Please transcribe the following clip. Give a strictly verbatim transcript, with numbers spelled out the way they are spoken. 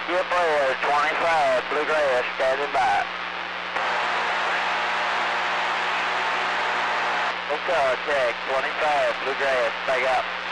Skip Air twenty-five, Bluegrass, standing by. Hotel check, twenty-five, Bluegrass, back up.